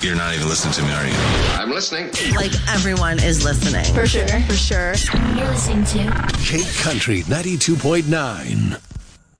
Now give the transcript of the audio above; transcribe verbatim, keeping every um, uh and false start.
You're not even listening to me, are you? I'm listening. Like everyone is listening. For sure. For sure. You're listening to Cape Country ninety-two point nine.